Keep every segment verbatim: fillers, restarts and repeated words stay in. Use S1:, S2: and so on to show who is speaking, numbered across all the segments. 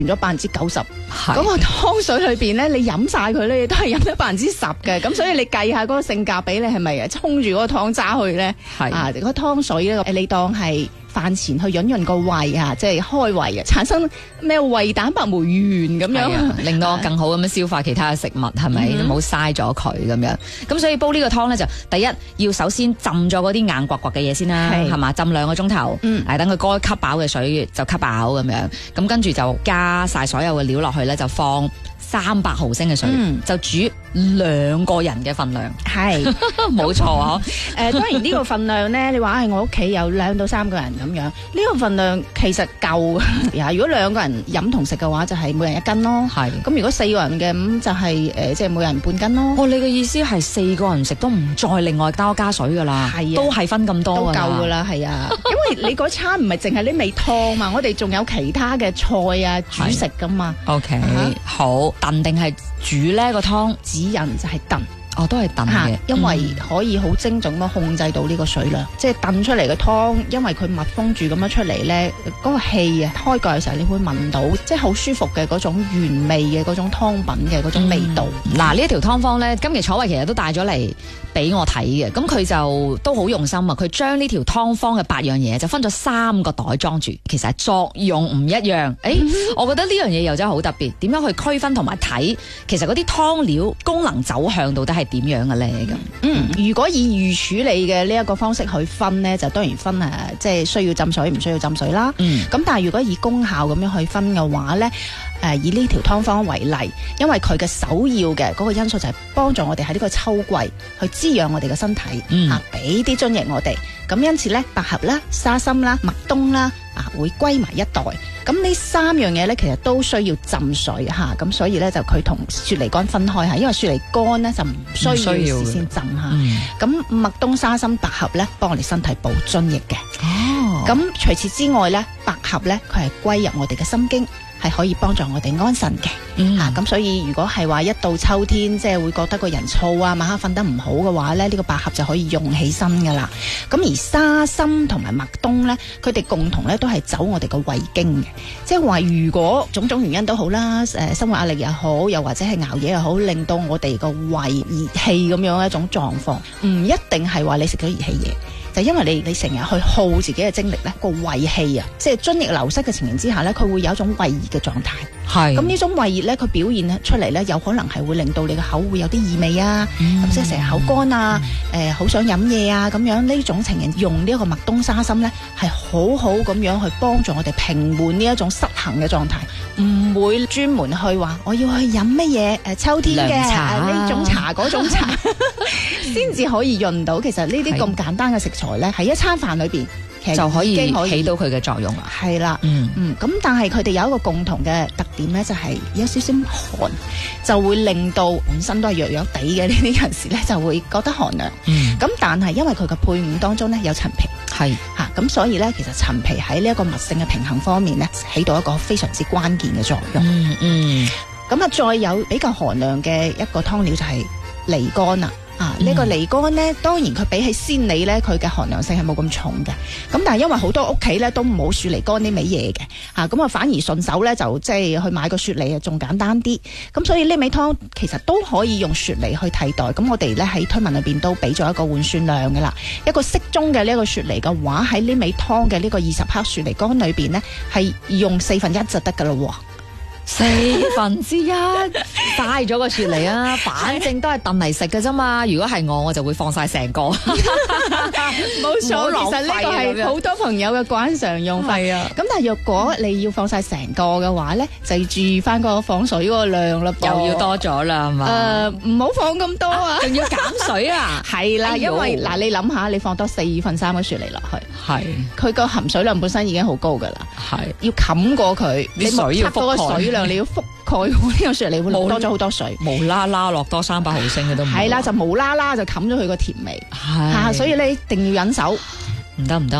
S1: 咗百分之九十，嗰個湯水裏邊咧，你飲晒佢咧，都係飲得百分之十嘅。咁所以你計下嗰個性價比，你係咪啊沖住嗰個湯渣去咧？係啊，嗰個湯水咧，你當係飯前去潤潤個胃啊，即係開胃啊，產生咩胃蛋白酶原咁樣，
S2: 令到我更好咁樣消化其他嘅食物，係咪？唔好嘥咗佢咁樣。咁所以煲呢個湯咧，就第一要首先浸咗嗰啲硬刮刮嘅嘢先啦，係嘛？浸兩個鐘頭，嗯，等佢該吸飽嘅水就吸飽咁樣。咁跟住就加晒所有嘅料落去咧，就放三百毫升嘅水，嗯，就煮兩個人嘅份量，係冇錯啊！
S1: 誒、呃，當然呢個份量咧，你話係我屋企有兩到三個人咁樣，呢、這個份量其實夠嘅。如果兩個人飲同食嘅話，就係、是、每人一斤咯。係咁，如果四個人嘅咁就係、是、誒，即、呃、係、就是、每人半斤咯。
S2: 哦，你嘅意思係四個人食都唔再另外多加水噶啦？係啊，都係分咁多
S1: 都夠噶啦，係啊。因為你嗰餐唔係淨係呢味湯嘛，我哋仲有其他嘅菜啊主食噶嘛。OK，、uh-huh. 好燉定係煮呢個湯。指引就係燉，
S2: 哦，都係燉嘅，
S1: 因為可以好精準咁控制到呢個水量，嗯、即係燉出嚟嘅湯，因為佢密封住咁樣出嚟咧，嗰、嗰個氣啊，開蓋嘅時候你會聞到，即係好舒服嘅嗰種原味嘅嗰種湯品嘅嗰種味道。
S2: 嗱、嗯，呢一條湯方咧，今期楚慧其實都帶咗嚟俾我睇嘅，咁佢就都好用心啊！佢將呢條湯方嘅八樣嘢就分咗三個袋裝住，其實係作用唔一樣。誒、欸，我覺得呢樣嘢又真係好特別，點樣去區分同埋睇，其實嗰啲湯料功能走向到底係點樣嘅咧？咁，
S1: 嗯，如果以預處理嘅呢一個方式去分呢，就當然分誒，即係需要浸水唔需要浸水啦。嗯，咁但係如果以功效咁樣去分嘅話呢，誒，以呢條湯方為例，因為佢嘅首要嘅嗰個因素就係幫助我哋喺呢個秋季去滋養我哋嘅身體，啊，俾啲津液我哋。咁因此咧，百合啦、沙參啦、麥冬啦，啊，會歸埋一袋。咁呢三樣嘢咧，其實都需要浸水吓。咁所以咧，就佢同雪梨乾分開吓，因為雪梨乾咧就唔需要事先浸吓。咁麥冬、沙參、百合咧，幫我哋身體補津液嘅。哦。咁除此之外咧，百合咧，佢係歸入我哋嘅心經。係可以幫助我哋安神嘅，吓、嗯、咁、啊、所以如果係話一到秋天，即係會覺得個人燥啊，晚黑瞓得唔好嘅話咧，呢、這個百合就可以用起身噶啦。咁而沙參同埋麥冬咧，佢哋共同咧都係走我哋個胃經嘅，即係話如果種種原因都好啦，誒，生活壓力又好，又或者係熬夜又好，令到我哋個胃熱氣咁樣一種狀況，唔一定係話你食咗熱氣嘢。就因為你你成日去耗自己嘅精力咧，個胃氣啊，即係津液流失嘅情形之下咧，佢會有一種胃熱嘅狀態。係咁呢種胃熱咧，佢表現出嚟咧，有可能係會令到你嘅口會有啲異味啊，嗯、即係成日口乾啊，誒、嗯，好、呃、想飲嘢啊，咁樣呢種情形，用呢一個麥冬沙參咧，係好好咁樣去幫助我哋平緩呢一種失衡嘅狀態，唔會專門去話我要去飲乜嘢誒秋天嘅呢種茶嗰種茶，先至可以潤到。其實呢啲咁簡單嘅食材咧，喺一餐飯裏邊。其實就可以起到佢嘅作用啦。係啦，嗯嗯，咁但係佢哋有一個共同嘅特點咧，就係、是、有少少寒，就會令到本身都係弱弱地嘅呢啲人士咧，就會覺得寒涼。嗯，咁但係因為佢嘅配伍當中咧有陳皮，係吓，咁所以咧其實陳皮喺呢一個物性嘅平衡方面咧，起到一個非常之關鍵嘅作用。嗯嗯，咁啊，再有比較寒涼嘅一個湯料就係梨乾啦。啊！呢、這個梨乾咧，當然佢比起鮮梨咧，佢嘅寒涼性係冇咁重嘅。咁但係因為好多屋企咧都冇雪梨乾呢味嘢嘅，嚇咁啊反而順手咧就即係去買個雪梨啊，仲簡單啲。咁所以呢味湯其實都可以用雪梨去替代。咁我哋咧喺推文裏邊都俾咗一個換算量嘅啦。一個適中嘅呢一個雪梨嘅話，喺呢味湯嘅呢個二十克雪梨乾裏邊咧，係用四分一就得噶啦喎。
S2: 四分之一嘥咗個雪梨啊，反正都係燉嚟食嘅啫嘛。如果係我，我就會放晒成個。冇
S1: 錯，其實呢個係好多朋友嘅慣常用法啊。咁但係若果你要放晒成個嘅話咧，就要注意翻個放水嗰個量啦，
S2: 又要多咗啦，係嘛？誒、呃，
S1: 唔好放咁多啊，
S2: 仲要減水啊？係啦，
S1: 因為嗱，你諗下，你放多四分三嘅雪梨落去，係佢個含水量本身已經好高噶啦，係要冚過佢，你水要覆蓋水量。你要覆蓋呢個雪梨會落多咗好多水，
S2: 無啦啦落多三百毫升嘅都唔係
S1: 啦，就無啦啦就冚咗佢個甜味，係、啊，所以你一定要忍手，
S2: 唔得唔得，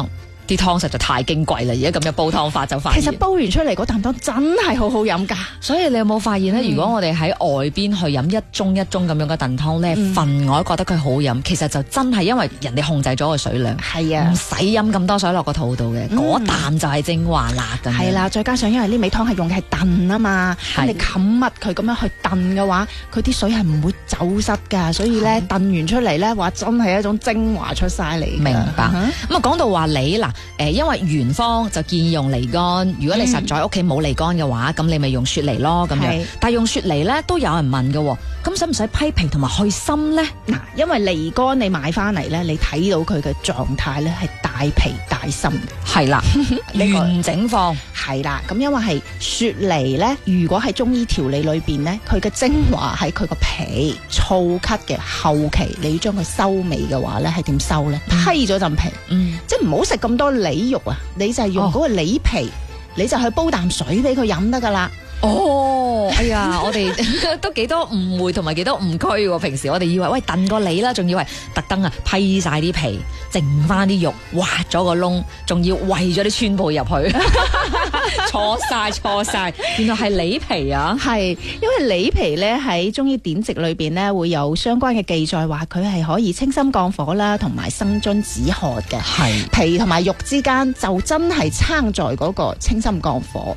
S2: 啲湯實在太矜貴啦，而家咁樣煲湯法就發現。
S1: 其實煲完出嚟嗰啖湯真係好好飲㗎。
S2: 所以你有冇發現咧？嗯、如果我哋喺外邊去飲一盅一盅咁樣嘅燉湯咧，嗯、份我都覺得佢好飲。其實就真係因為人哋控制咗個水量，係啊，唔使飲咁多水落個肚度嘅，嗰啖、嗯、就係精華啦。咁係啦，再加上因為呢味湯係用嘅係燉啊嘛，咁你冚密佢咁樣去燉嘅話，佢啲水係唔會走失㗎。所以咧燉完出嚟咧，話真係一種精華出晒嚟。明白。咁啊講到話梨嗱，誒因為原方就建議用梨乾，如果你實在屋企冇梨乾嘅話，咁、嗯、你咪用雪梨咯咁樣。但係用雪梨咧都有人問嘅，咁使唔使批皮同埋去心咧？嗱，因為梨乾你買翻嚟咧，你睇到佢嘅狀態咧係大皮大心嘅，係啦，完整放係啦。咁因為係雪梨咧，如果喺中醫調理裏邊咧，佢嘅精華喺佢個皮，燥咳嘅後期你要將佢收尾嘅話咧，係點收咧？批咗陣皮，嗯，即係唔好食咁多梨肉啊，你就係用嗰個梨皮，哦、你就去煲啖水俾佢飲得噶啦。哦，哎呀，我哋都幾多誤會同埋幾多誤區喎。平時我哋以為喂燉個梨啦，仲以為特登啊批晒啲皮，剩翻啲肉，挖咗個窿，仲要餵咗啲川貝入去，錯晒錯晒，原來係梨皮啊！係因為梨皮咧喺中醫典籍裏邊咧會有相關嘅記載，話佢係可以清心降火啦，同埋生津止渴嘅。係皮同埋肉之間就真係撐在嗰個清心降火。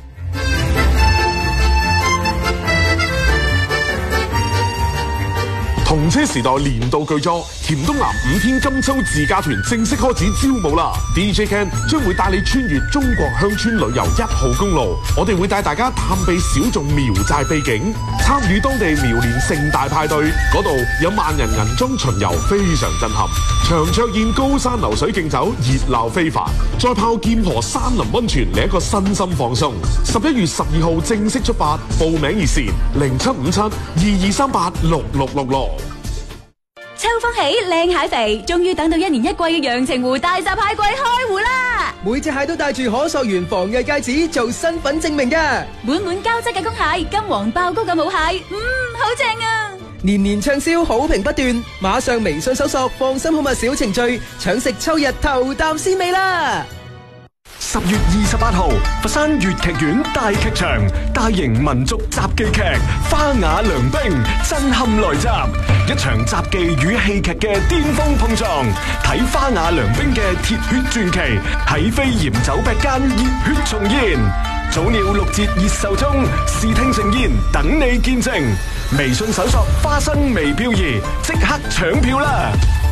S3: 同車時代年度巨作，黔東南五天金秋自駕團正式開始招募啦 ！D J Ken 將會帶你穿越中國鄉村旅遊一號公路，我哋會帶大家探秘小眾苗寨秘境，參與當地苗年盛大派對，嗰度有萬人銀裝巡遊，非常震撼。長桌宴、高山流水競走，熱鬧非凡。再泡劍河山林溫泉，嚟一個身心放鬆。十一月十二號正式出發，報名熱線零七五七二二三八六六六六。
S4: 秋風起，靚蟹肥，終於等到一年一季嘅陽澄湖大閘蟹季開湖啦！
S5: 每隻蟹都帶住可溯源防偽戒指做身份證明嘅，
S4: 滿滿膠質嘅公蟹，金黃爆膏嘅母蟹，嗯，好正啊！
S5: 年年暢銷，好評不斷，馬上微信搜索放心好物小程序，搶食秋日頭啖鮮味啦！
S6: 十月二十八號，佛山粵劇院大劇場大型民族雜技劇《花雅良兵》震撼來襲，一場雜技與戲劇嘅巔峰碰撞，睇《花雅良兵》嘅鐵血傳奇喺飛檐走壁間熱血重現，早鳥六折熱售中，視聽盛宴等你見證。微信搜索花生微漂移，即刻搶票啦！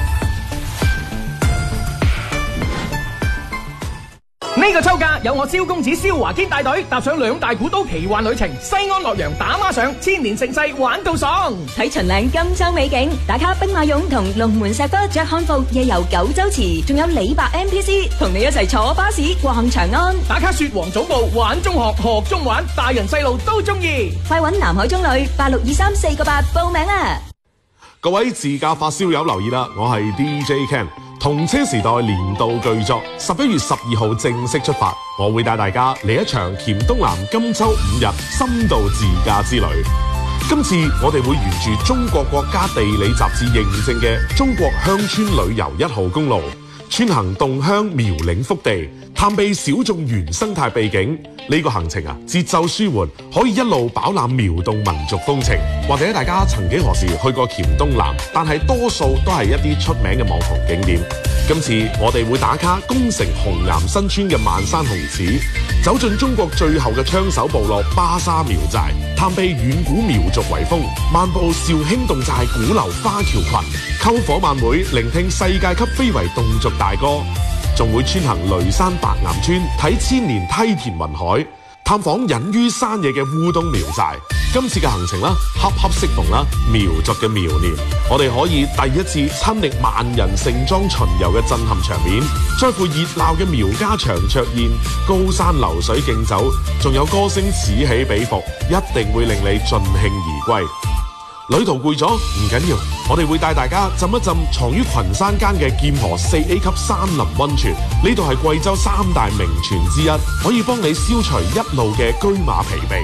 S7: 呢個秋假有我蕭公子蕭華堅帶隊踏上兩大古都奇幻旅程，西安洛陽打孖上，千年盛世玩到爽。
S4: 睇秦嶺金秋美景，打卡兵馬俑同龍門石窟着漢服夜遊九州池，仲有李白 M P C 同你一齊坐巴士逛長安，
S7: 打卡雪皇早報玩中學學中玩，大人細路都中意。
S4: 快揾南海中旅八六二三四個八報名啦！
S3: 各位自駕發燒友留意啦，我係 D J Ken。同車時代年度巨作十一月十二號正式出發，我會帶大家嚟一場黔東南金秋五日深度自駕之旅。今次我哋會沿住中國國家地理雜誌認證嘅中國鄉村旅遊一號公路，穿行洞鄉苗嶺腹地，探秘小眾原生態秘境。呢、這個行程啊，節奏舒緩，可以一路飽覽苗洞民族風情。或者大家曾幾何時去過黔東南，但係多數都係一啲出名嘅網紅景點。今次我哋會打卡宮城紅岩新村嘅萬山紅寺，走進中國最後嘅槍手部落巴沙苗寨，探秘遠古苗族遺風，漫步肇興侗寨古流花橋群，篝火晚會聆聽世界級非遺侗族大歌，仲會穿行雷山白岩村，睇千年梯田雲海，探訪隱於山野嘅烏冬苗寨。今次嘅行程啦，恰恰適逢啦苗族嘅苗年，我哋可以第一次親歷萬人盛裝巡遊嘅震撼場面，再附熱鬧嘅苗家長桌宴、高山流水競走，仲有歌聲此起彼伏，一定會令你盡興而歸。旅途攰咗唔緊要，我哋會帶大家浸一浸藏於群山間嘅劍河四 A 級山林溫泉，呢度係貴州三大名泉之一，可以幫你消除一路嘅車馬疲憊。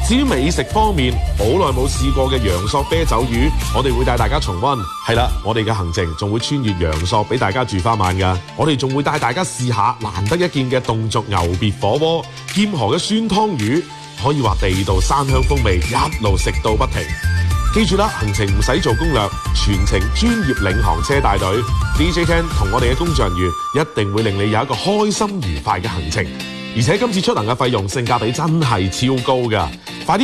S3: 至於美食方面，好耐冇試過嘅陽朔啤酒魚，我哋會帶大家重溫。係啦，我哋嘅行程仲會穿越陽朔俾大家住翻晚㗎。我哋仲會帶大家試下難得一見嘅侗族牛別火鍋、劍河嘅酸湯魚，可以話地道山鄉風味，一路食到不停。記住啦，行程唔使做攻略，全程專業領航車帶隊 D J Ken 同我哋嘅工作人員一定會令你有一個開心愉快嘅行程。而且今次出行嘅費用性價比真係超高㗎，快啲